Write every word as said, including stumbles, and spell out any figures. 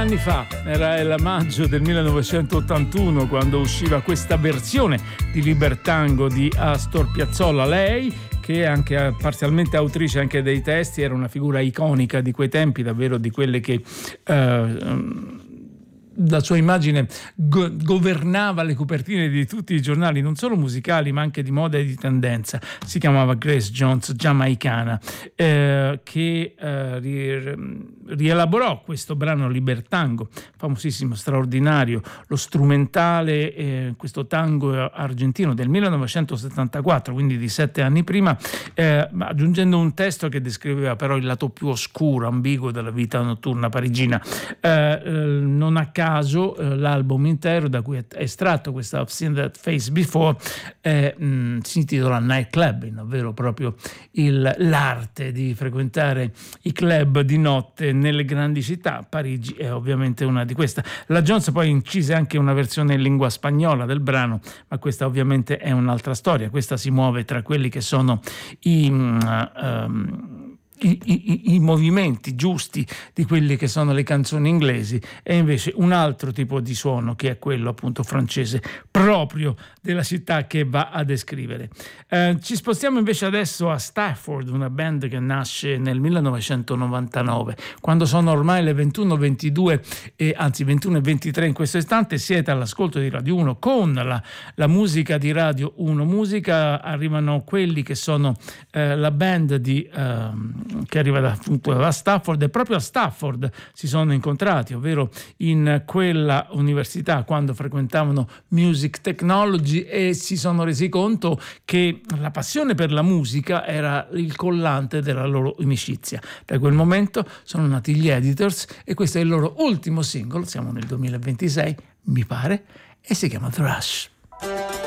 anni fa, era il maggio del millenovecentottantuno quando usciva questa versione di Libertango di Astor Piazzolla. Lei, che è anche parzialmente autrice anche dei testi, era una figura iconica di quei tempi, davvero di quelle che eh, la sua immagine go- governava le copertine di tutti i giornali, non solo musicali ma anche di moda e di tendenza. Si chiamava Grace Jones, giamaicana, eh, che eh, ri- rielaborò questo brano Libertango, famosissimo, straordinario, lo strumentale, eh, questo tango argentino del millenovecentosettantaquattro, quindi di sette anni prima, eh, aggiungendo un testo che descriveva però il lato più oscuro, ambiguo della vita notturna parigina. Eh, eh, non a caso l'album intero da cui è estratto questa I've Seen That Face Before eh, mh, si intitola Night Clubbing, ovvero proprio il, l'arte di frequentare i club di notte nelle grandi città. Parigi è ovviamente una di queste. La Jones poi incise anche una versione in lingua spagnola del brano, ma questa ovviamente è un'altra storia. Questa si muove tra quelli che sono i uh, um, I, i, i movimenti giusti di quelli che sono le canzoni inglesi, e invece un altro tipo di suono che è quello appunto francese, proprio della città che va a descrivere. Eh, ci spostiamo invece adesso a Stafford, una band che nasce nel millenovecentonovantanove, quando sono ormai le ventuno e ventidue, e anzi ventuno e ventitré in questo istante. Siete all'ascolto di Radio uno con la, la musica di Radio uno Musica. Arrivano quelli che sono eh, la band di ehm, che arriva da, appunto, da Stafford, e proprio a Stafford si sono incontrati, ovvero in quella università quando frequentavano Music Technology, e si sono resi conto che la passione per la musica era il collante della loro amicizia. Da quel momento sono nati gli Editors e questo è il loro ultimo singolo, siamo nel duemilaventisei mi pare, e si chiama The Rush.